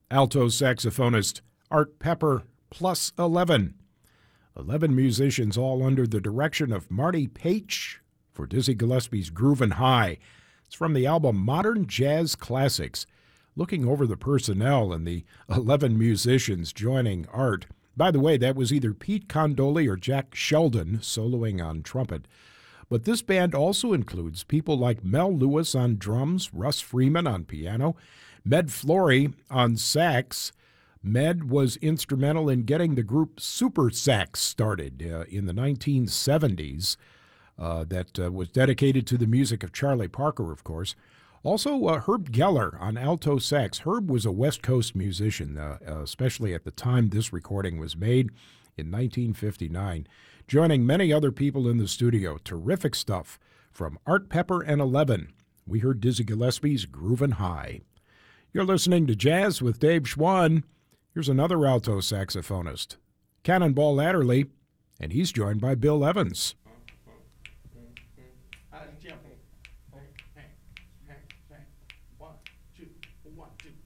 alto saxophonist Art Pepper, plus 11. 11 musicians all under the direction of Marty Paich for Dizzy Gillespie's Groovin' High. It's from the album Modern Jazz Classics. Looking over the personnel and the 11 musicians joining Art. By the way, that was either Pete Condoli or Jack Sheldon soloing on trumpet. But this band also includes people like Mel Lewis on drums, Russ Freeman on piano, Med Flory on sax. Med was instrumental in getting the group Super Sax started in the 1970s. That was dedicated to the music of Charlie Parker, of course. Also, Herb Geller on alto sax. Herb was a West Coast musician, especially at the time this recording was made in 1959, joining many other people in the studio. Terrific stuff from Art Pepper and 11. We heard Dizzy Gillespie's Groovin' High. You're listening to Jazz with Dave Schwann. Here's another alto saxophonist, Cannonball Adderley, and he's joined by Bill Evans. One, two, one, two.